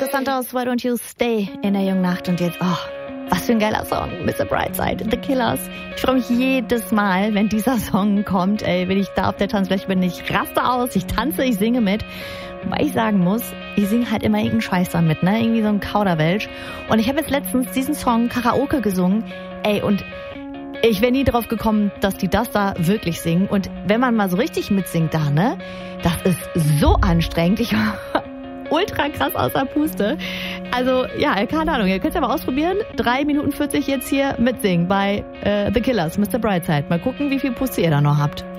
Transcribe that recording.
Nico Santos, Why Don't You Stay in der jungen Nacht. Und jetzt, was für ein geiler Song, Mr. Brightside, The Killers. Ich freue mich jedes Mal, wenn dieser Song kommt, wenn ich da auf der Tanzfläche bin. Ich raste aus, ich tanze, ich singe mit. Wobei ich sagen muss, ich singe halt immer irgendeinen Scheiß dann mit, ne? Irgendwie so ein Kauderwelsch. Und ich habe jetzt letztens diesen Song Karaoke gesungen, und ich wäre nie drauf gekommen, dass die das da wirklich singen. Und wenn man mal so richtig mitsingt da, ne? Das ist so anstrengend. Ich war ultra krass aus der Puste. Also, ja, keine Ahnung. Ihr könnt es ja mal ausprobieren. 3 Minuten 40 jetzt hier mitsingen bei The Killers, Mr. Brightside. Mal gucken, wie viel Puste ihr da noch habt.